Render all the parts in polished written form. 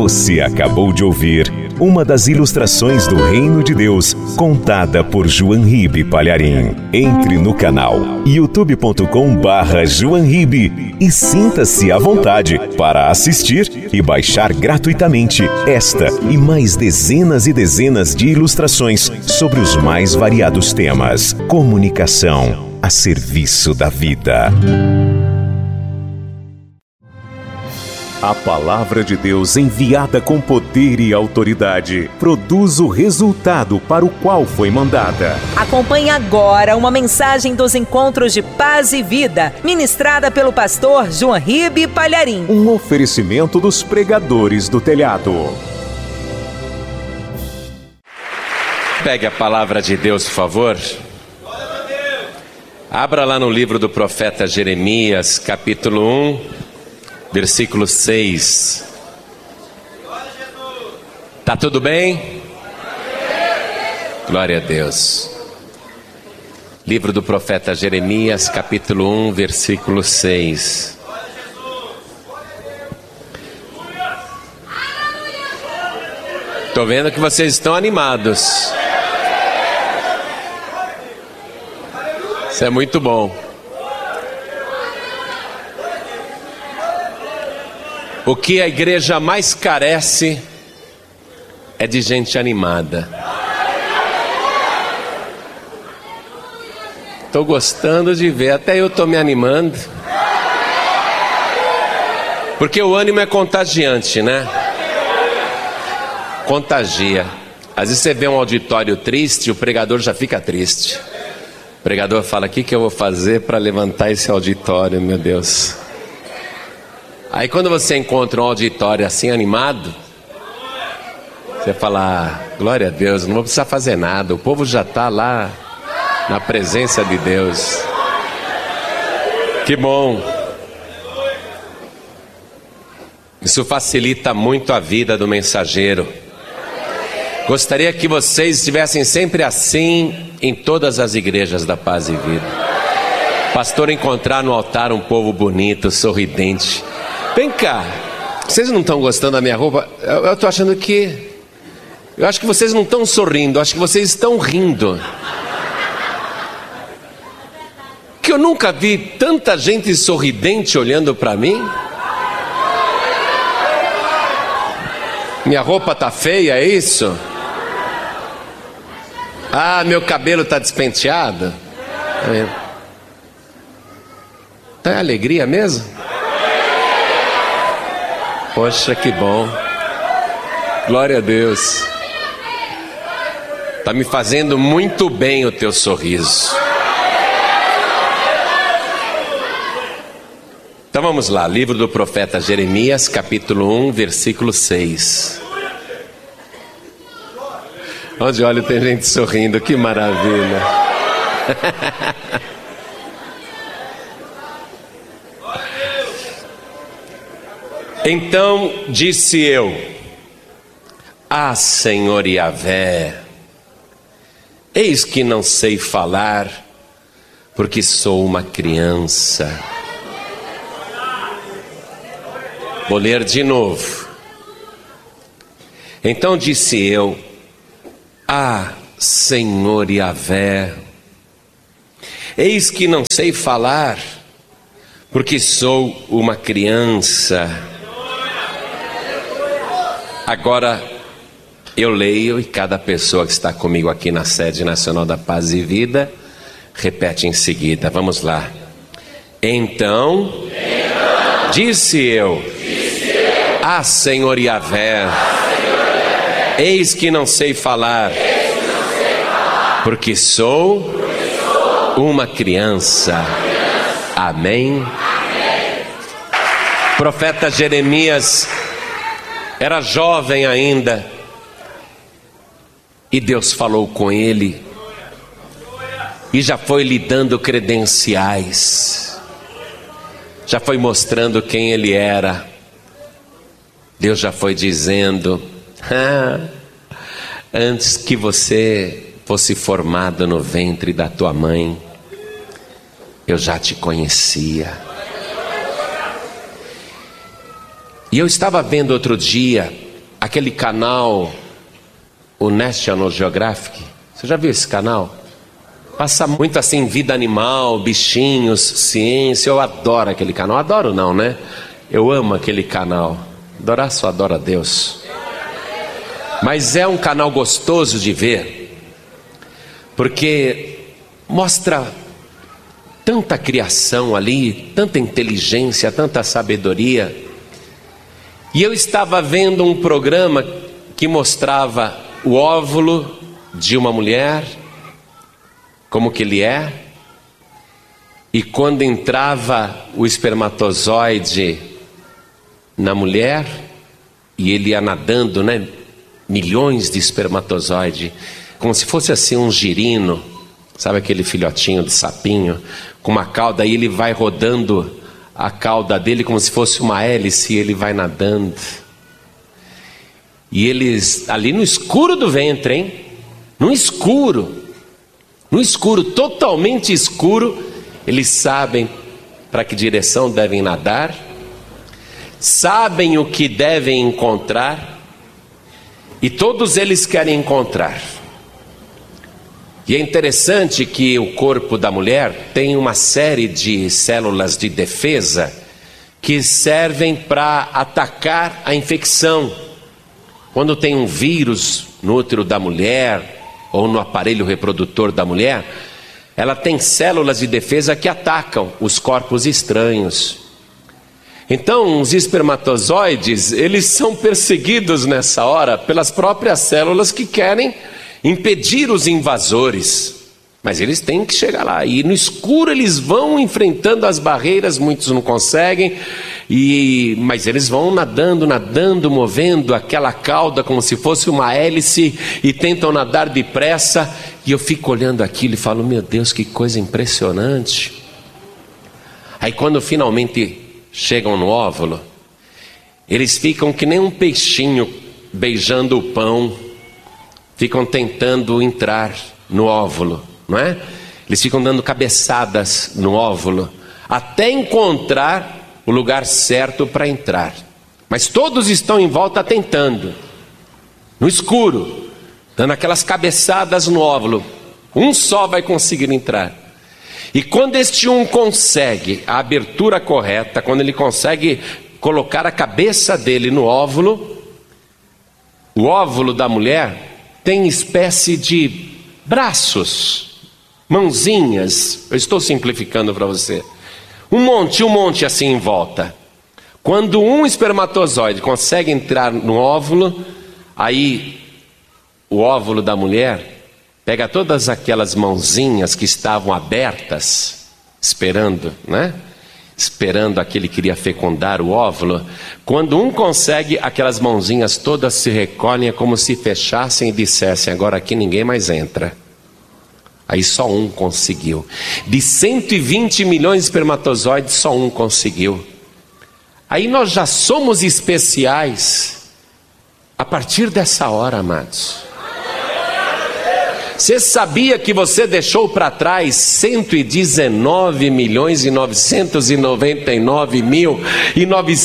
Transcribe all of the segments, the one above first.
Você acabou de ouvir uma das ilustrações do Reino de Deus, contada por João Ribe Palharim. Entre no canal youtube.com/João Ribe e sinta-se à vontade para assistir e baixar gratuitamente esta e mais dezenas e dezenas de ilustrações sobre os mais variados temas. Comunicação a serviço da vida. A palavra de Deus, enviada com poder e autoridade, produz o resultado para o qual foi mandada. Acompanhe agora uma mensagem dos Encontros de Paz e Vida, ministrada pelo pastor João Ribe Palharim. Um oferecimento dos pregadores do telhado. Pegue a palavra de Deus, por favor. Abra lá no livro do profeta Jeremias, capítulo 1. Versículo 6. Tá tudo bem? Glória a Deus. Livro do profeta Jeremias, capítulo 1, versículo 6. Tô vendo que vocês estão animados. Isso é muito bom. O que a igreja mais carece é de gente animada. Estou gostando de ver, até eu estou me animando. Porque o ânimo é contagiante, né? Contagia. Às vezes você vê um auditório triste, o pregador já fica triste. O pregador fala: o que eu vou fazer para levantar esse auditório, meu Deus? Aí quando você encontra um auditório assim animado, você fala: glória a Deus, não vou precisar fazer nada, o povo já está lá na presença de Deus. Que bom. Isso facilita muito a vida do mensageiro. Gostaria que vocês estivessem sempre assim em todas as igrejas da Paz e Vida. Pastor, encontrar no altar um povo bonito, sorridente. Vem cá, vocês não estão gostando da minha roupa? Eu estou achando que... Eu acho que vocês não estão sorrindo, acho que vocês estão rindo. Que eu nunca vi tanta gente sorridente olhando para mim. Minha roupa tá feia, é isso? Ah, meu cabelo tá despenteado. Tá em alegria mesmo? Poxa, que bom. Glória a Deus. Tá me fazendo muito bem o teu sorriso. Então vamos lá, livro do profeta Jeremias, capítulo 1, versículo 6. Onde olha tem gente sorrindo, que maravilha. Então disse eu: ah, Senhor Yahvé, eis que não sei falar, porque sou uma criança. Vou ler de novo. Então disse eu: ah, Senhor Yahvé, eis que não sei falar, porque sou uma criança. Agora eu leio e cada pessoa que está comigo aqui na sede nacional da Paz e Vida repete em seguida. Vamos lá. Então disse eu: ah, Senhor Yahvé, eis que não sei falar, porque sou uma criança. Amém. Profeta Jeremias era jovem ainda, e Deus falou com ele, e já foi lhe dando credenciais, já foi mostrando quem ele era. Deus já foi dizendo: antes que você fosse formado no ventre da tua mãe, eu já te conhecia. E eu estava vendo outro dia aquele canal, o National Geographic. Você já viu esse canal? Passa muito assim, vida animal, bichinhos, ciência. Eu adoro aquele canal. Adoro não, né? Eu amo aquele canal. Adorar só adora a Deus. Mas é um canal gostoso de ver, porque mostra tanta criação ali, tanta inteligência, tanta sabedoria. E eu estava vendo um programa que mostrava o óvulo de uma mulher, como que ele é, e quando entrava o espermatozoide na mulher, e ele ia nadando, né? Milhões de espermatozoides, como se fosse assim um girino, sabe aquele filhotinho de sapinho, com uma cauda, e ele vai rodando a cauda dele como se fosse uma hélice, e ele vai nadando. E eles, ali no escuro do ventre, hein? No escuro, totalmente escuro, eles sabem para que direção devem nadar, sabem o que devem encontrar, e todos eles querem encontrar. E é interessante que o corpo da mulher tem uma série de células de defesa que servem para atacar a infecção. Quando tem um vírus no útero da mulher ou no aparelho reprodutor da mulher, ela tem células de defesa que atacam os corpos estranhos. Então, os espermatozoides, eles são perseguidos nessa hora pelas próprias células que querem impedir os invasores. Mas eles têm que chegar lá. E no escuro eles vão enfrentando as barreiras, muitos não conseguem. Mas eles vão nadando, movendo aquela cauda como se fosse uma hélice e tentam nadar depressa. E eu fico olhando aquilo e falo, meu Deus, que coisa impressionante. Aí quando finalmente chegam no óvulo, eles ficam que nem um peixinho beijando o pão, ficam tentando entrar no óvulo, não é? Eles ficam dando cabeçadas no óvulo, até encontrar o lugar certo para entrar. Mas todos estão em volta tentando, no escuro, dando aquelas cabeçadas no óvulo. Um só vai conseguir entrar. E quando este um consegue a abertura correta, quando ele consegue colocar a cabeça dele no óvulo, o óvulo da mulher tem espécie de braços, mãozinhas. Eu estou simplificando para você. Um monte assim em volta. Quando um espermatozoide consegue entrar no óvulo, aí o óvulo da mulher pega todas aquelas mãozinhas que estavam abertas, esperando, né? Esperando aquele que queria fecundar o óvulo. Quando um consegue, aquelas mãozinhas todas se recolhem, é como se fechassem e dissessem, agora aqui ninguém mais entra. Aí só um conseguiu. De 120 milhões de espermatozoides, só um conseguiu. Aí nós já somos especiais a partir dessa hora, amados. Você sabia que você deixou para trás 119 milhões e 999 mil e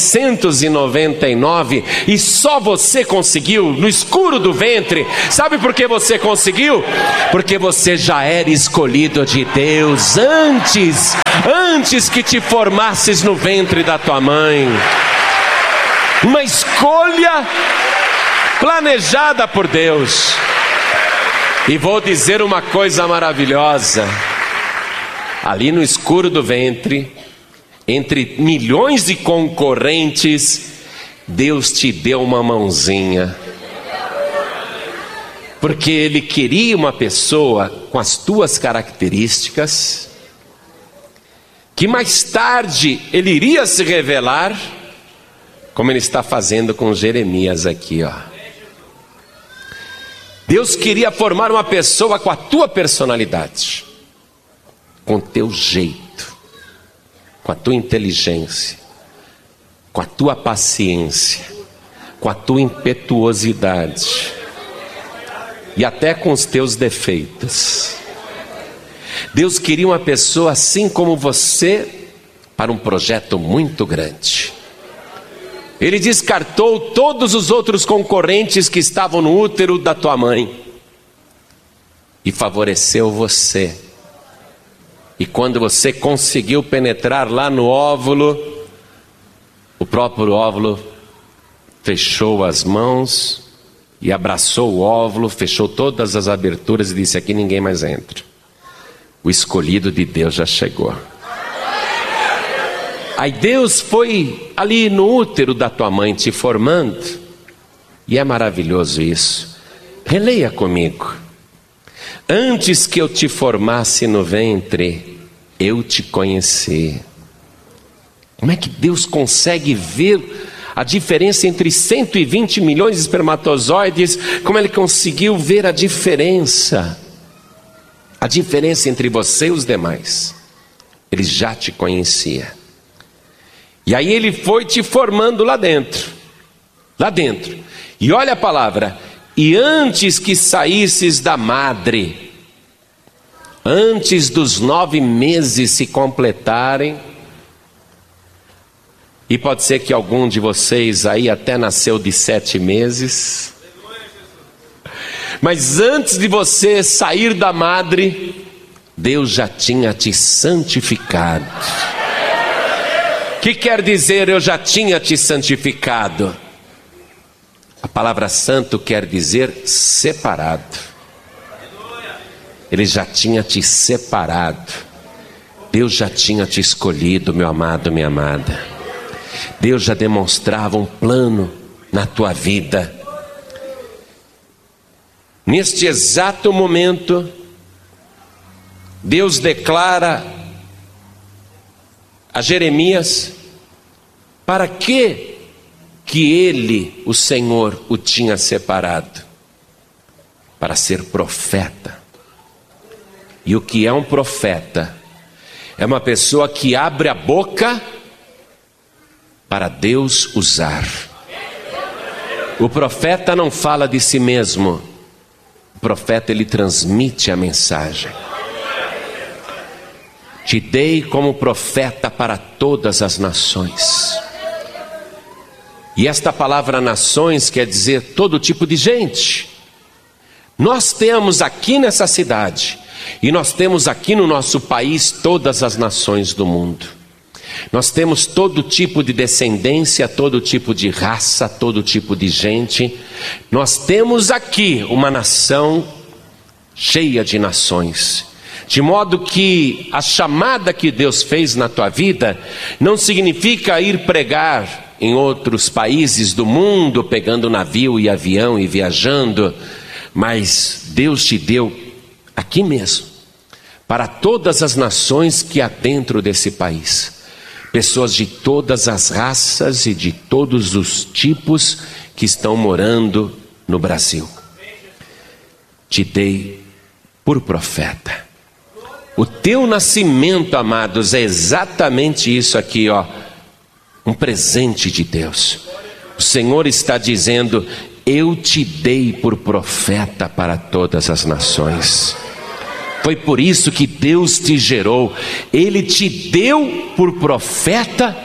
999 e só você conseguiu no escuro do ventre? Sabe por que você conseguiu? Porque você já era escolhido de Deus antes que te formasses no ventre da tua mãe. Uma escolha planejada por Deus. E vou dizer uma coisa maravilhosa. Ali no escuro do ventre, entre milhões de concorrentes, Deus te deu uma mãozinha. Porque Ele queria uma pessoa com as tuas características, que mais tarde Ele iria se revelar, como Ele está fazendo com Jeremias aqui, ó. Deus queria formar uma pessoa com a tua personalidade, com o teu jeito, com a tua inteligência, com a tua paciência, com a tua impetuosidade e até com os teus defeitos. Deus queria uma pessoa assim como você para um projeto muito grande. Ele descartou todos os outros concorrentes que estavam no útero da tua mãe e favoreceu você. E quando você conseguiu penetrar lá no óvulo, o próprio óvulo fechou as mãos e abraçou o óvulo, fechou todas as aberturas e disse: aqui ninguém mais entra. O escolhido de Deus já chegou. Aí Deus foi ali no útero da tua mãe te formando. E é maravilhoso isso. Releia comigo. Antes que eu te formasse no ventre, eu te conheci. Como é que Deus consegue ver a diferença entre 120 milhões de espermatozoides? Como Ele conseguiu ver a diferença? A diferença entre você e os demais. Ele já te conhecia. E aí Ele foi te formando lá dentro. Lá dentro. E olha a palavra: e antes que saísses da madre, antes dos 9 meses se completarem, e pode ser que algum de vocês aí até nasceu de 7 meses, mas antes de você sair da madre, Deus já tinha te santificado. O que quer dizer eu já tinha te santificado? A palavra santo quer dizer separado. Ele já tinha te separado. Deus já tinha te escolhido, meu amado, minha amada. Deus já demonstrava um plano na tua vida. Neste exato momento, Deus declara a Jeremias para que Ele, o Senhor, o tinha separado. Para ser profeta. E o que é um profeta? É uma pessoa que abre a boca para Deus usar. O profeta não fala de si mesmo. O profeta, ele transmite a mensagem. Te dei como profeta para todas as nações. E esta palavra nações quer dizer todo tipo de gente. Nós temos aqui nessa cidade, e nós temos aqui no nosso país todas as nações do mundo. Nós temos todo tipo de descendência, todo tipo de raça, todo tipo de gente. Nós temos aqui uma nação cheia de nações. De modo que a chamada que Deus fez na tua vida não significa ir pregar em outros países do mundo, pegando navio e avião e viajando, mas Deus te deu aqui mesmo, para todas as nações que há dentro desse país. Pessoas de todas as raças e de todos os tipos que estão morando no Brasil. Te dei por profeta. O teu nascimento, amados, é exatamente isso aqui, ó. Um presente de Deus. O Senhor está dizendo: eu te dei por profeta para todas as nações. Foi por isso que Deus te gerou. Ele te deu por profeta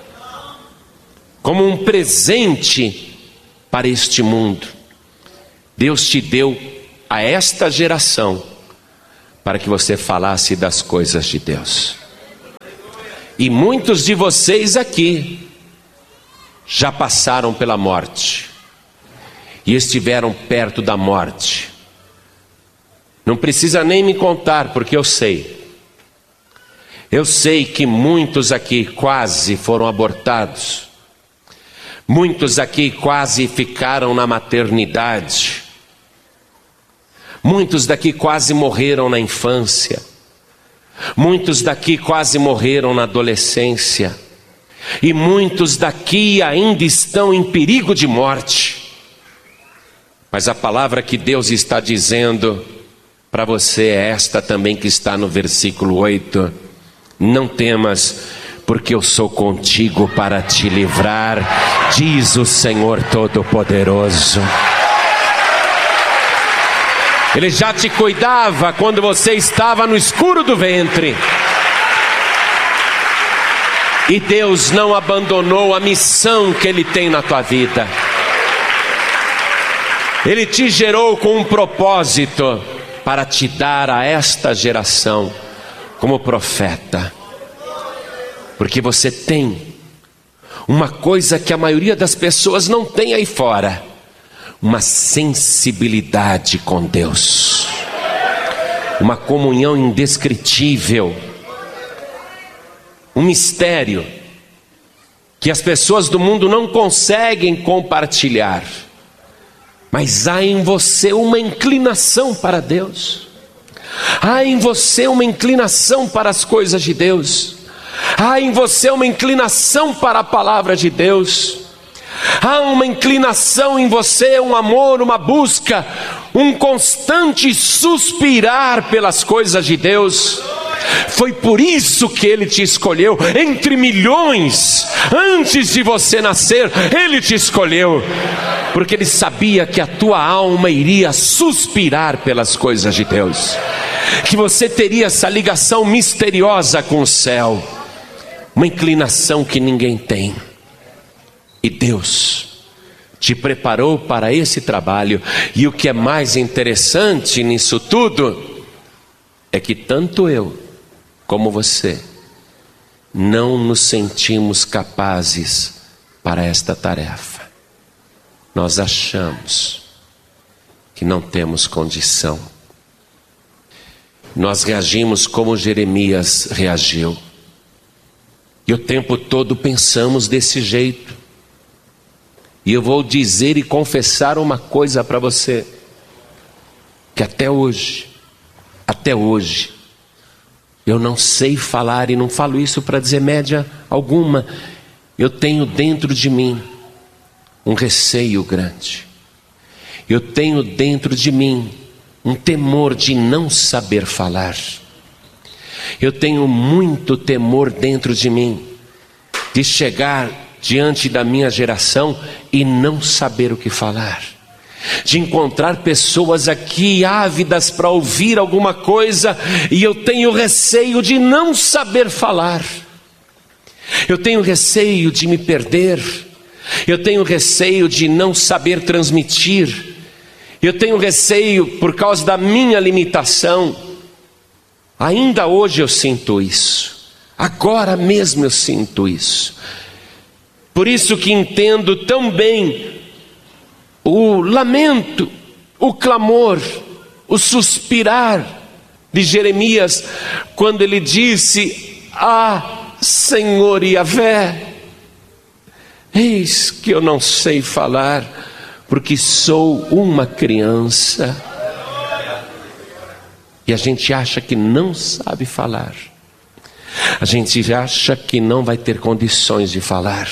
como um presente para este mundo. Deus te deu a esta geração para que você falasse das coisas de Deus. E muitos de vocês aqui já passaram pela morte e estiveram perto da morte. Não precisa nem me contar, porque eu sei. Eu sei que muitos aqui quase foram abortados. Muitos aqui quase ficaram na maternidade. Muitos daqui quase morreram na infância. Muitos daqui quase morreram na adolescência. E muitos daqui ainda estão em perigo de morte. Mas a palavra que Deus está dizendo para você é esta também, que está no versículo 8. Não temas, porque eu sou contigo para te livrar, diz o Senhor Todo-Poderoso. Ele já te cuidava quando você estava no escuro do ventre. E Deus não abandonou a missão que Ele tem na tua vida. Ele te gerou com um propósito para te dar a esta geração como profeta. Porque você tem uma coisa que a maioria das pessoas não tem aí fora: uma sensibilidade com Deus, uma comunhão indescritível, um mistério que as pessoas do mundo não conseguem compartilhar. Mas há em você uma inclinação para Deus, há em você uma inclinação para as coisas de Deus, há em você uma inclinação para a palavra de Deus, há uma inclinação em você, um amor, uma busca, um constante suspirar pelas coisas de Deus. Foi por isso que Ele te escolheu entre milhões. Antes de você nascer, Ele te escolheu, porque Ele sabia que a tua alma iria suspirar pelas coisas de Deus, que você teria essa ligação misteriosa com o céu, uma inclinação que ninguém tem. E Deus te preparou para esse trabalho. E o que é mais interessante nisso tudo é que tanto eu como você não nos sentimos capazes para esta tarefa. Nós achamos que não temos condição. Nós reagimos como Jeremias reagiu. E o tempo todo pensamos desse jeito. E eu vou dizer e confessar uma coisa para você, que até hoje, eu não sei falar, e não falo isso para dizer média alguma. Eu tenho dentro de mim um receio grande. Eu tenho dentro de mim um temor de não saber falar. Eu tenho muito temor dentro de mim de chegar diante da minha geração e não saber o que falar, de encontrar pessoas aqui ávidas para ouvir alguma coisa e eu tenho receio de não saber falar. Eu tenho receio de me perder. Eu tenho receio de não saber transmitir. Eu tenho receio por causa da minha limitação. Ainda hoje eu sinto isso. Agora mesmo eu sinto isso. Por isso que entendo tão bem o lamento, o clamor, o suspirar de Jeremias, quando ele disse: ah, Senhor Yahvé, eis que eu não sei falar, porque sou uma criança. E a gente acha que não sabe falar, a gente acha que não vai ter condições de falar.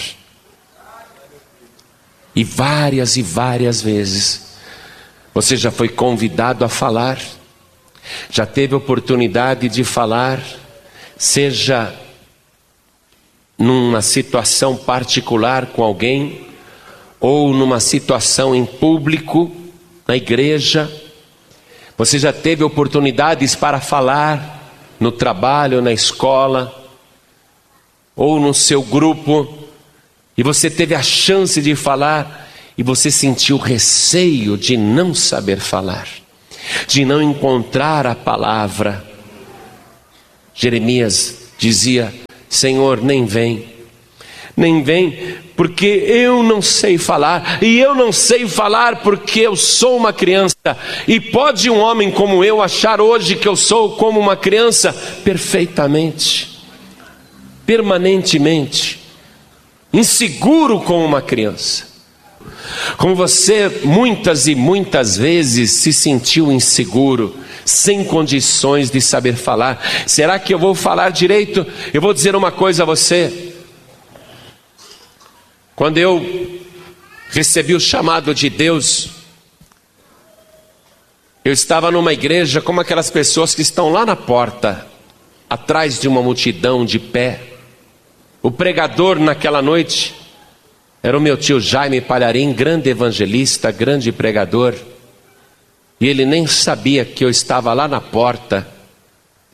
E várias vezes você já foi convidado a falar, já teve oportunidade de falar, seja numa situação particular com alguém, ou numa situação em público, na igreja. Você já teve oportunidades para falar no trabalho, na escola, ou no seu grupo, e você teve a chance de falar, e você sentiu receio de não saber falar, de não encontrar a palavra. Jeremias dizia: Senhor, nem vem, porque eu não sei falar, e eu não sei falar porque eu sou uma criança. E pode um homem como eu achar hoje que eu sou como uma criança? Perfeitamente, permanentemente, inseguro como uma criança. Como você muitas e muitas vezes se sentiu inseguro, sem condições de saber falar. Será que eu vou falar direito? Eu vou dizer uma coisa a você. Quando eu recebi o chamado de Deus, eu estava numa igreja como aquelas pessoas que estão lá na porta, atrás de uma multidão de pé. O pregador naquela noite era o meu tio Jaime Palharim, grande evangelista, grande pregador. E ele nem sabia que eu estava lá na porta,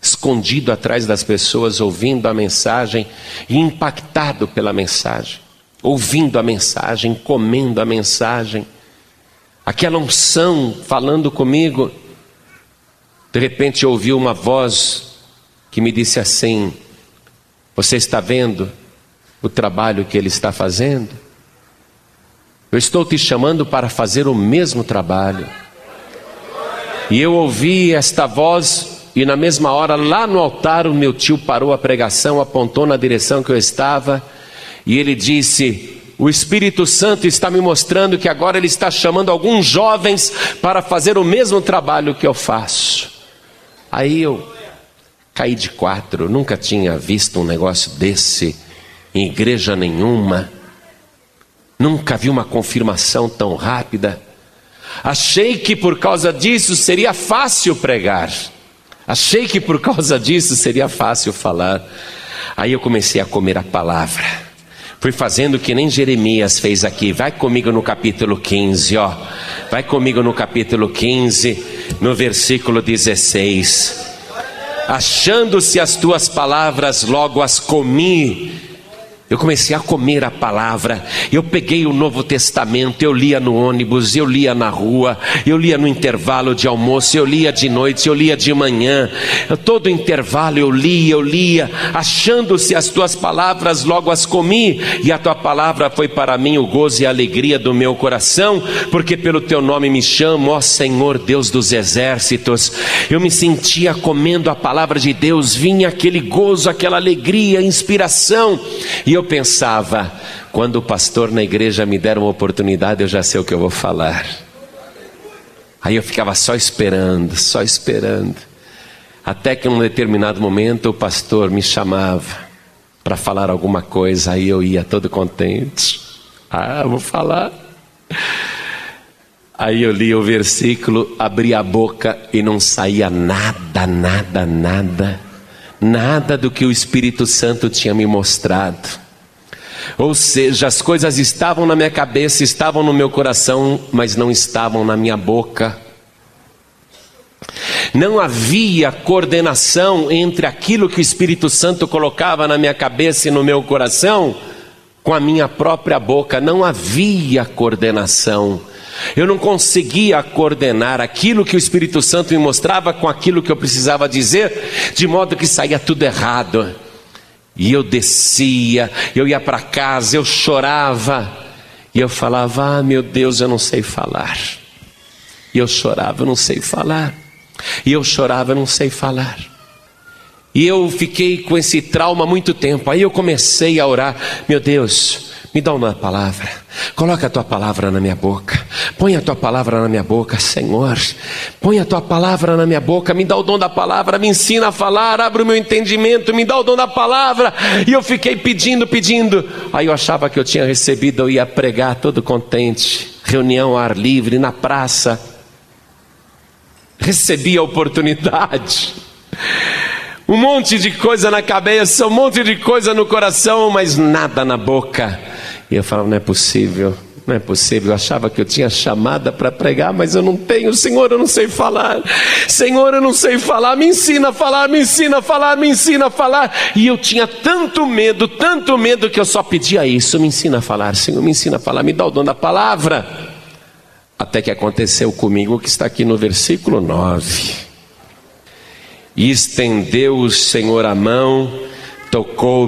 escondido atrás das pessoas, ouvindo a mensagem e impactado pela mensagem, ouvindo a mensagem, comendo a mensagem, aquela unção falando comigo. De repente eu ouvi uma voz que me disse assim: você está vendo o trabalho que ele está fazendo? Eu estou te chamando para fazer o mesmo trabalho. E eu ouvi esta voz, e na mesma hora, lá no altar, o meu tio parou a pregação, apontou na direção que eu estava, e ele disse: o Espírito Santo está me mostrando que agora ele está chamando alguns jovens para fazer o mesmo trabalho que eu faço. Aí eu caí de quatro, nunca tinha visto um negócio desse em igreja nenhuma, nunca vi uma confirmação tão rápida. Achei que por causa disso seria fácil pregar, achei que por causa disso seria fácil falar. Aí eu comecei a comer a palavra, fui fazendo que nem Jeremias fez aqui. Vai comigo no capítulo 15, ó. Vai comigo no capítulo 15, no versículo 16. Achando-se as tuas palavras, logo as comi. Eu comecei a comer a palavra. Eu peguei o Novo Testamento, eu lia no ônibus, eu lia na rua, eu lia no intervalo de almoço, eu lia de noite, eu lia de manhã. Todo intervalo eu lia. Achando-se as tuas palavras, logo as comi. E a tua palavra foi para mim o gozo e a alegria do meu coração, porque pelo teu nome me chamo, ó Senhor Deus dos exércitos. Eu me sentia comendo a palavra de Deus, vinha aquele gozo, aquela alegria, inspiração. E eu pensava: quando o pastor na igreja me der uma oportunidade, eu já sei o que eu vou falar. Aí eu ficava só esperando. Até que em um determinado momento o pastor me chamava para falar alguma coisa. Aí eu ia todo contente. Vou falar. Aí eu li o versículo, abri a boca e não saía nada do que o Espírito Santo tinha me mostrado. Ou seja, as coisas estavam na minha cabeça, estavam no meu coração, mas não estavam na minha boca. Não havia coordenação entre aquilo que o Espírito Santo colocava na minha cabeça e no meu coração com a minha própria boca. Não havia coordenação. Eu não conseguia coordenar aquilo que o Espírito Santo me mostrava com aquilo que eu precisava dizer, de modo que saía tudo errado. E eu descia, eu ia para casa, eu chorava, e eu falava: meu Deus, eu não sei falar. E eu chorava, eu não sei falar. E eu chorava, eu não sei falar. E eu fiquei com esse trauma há muito tempo. Aí eu comecei a orar: meu Deus, me dá uma palavra, coloca a tua palavra na minha boca, põe a tua palavra na minha boca, Senhor, põe a tua palavra na minha boca, me dá o dom da palavra, me ensina a falar, abre o meu entendimento, me dá o dom da palavra. E eu fiquei pedindo, aí eu achava que eu tinha recebido, eu ia pregar todo contente, reunião ao ar livre, na praça, recebi a oportunidade, um monte de coisa na cabeça, um monte de coisa no coração, mas nada na boca. E eu falava: não é possível. Eu achava que eu tinha chamada para pregar, mas eu não tenho. Senhor, eu não sei falar. Senhor, eu não sei falar. Me ensina a falar, me ensina a falar, me ensina a falar. E eu tinha tanto medo que eu só pedia isso: me ensina a falar, Senhor, me ensina a falar, me dá o dom da palavra. Até que aconteceu comigo o que está aqui no versículo 9. E estendeu o Senhor a mão, tocou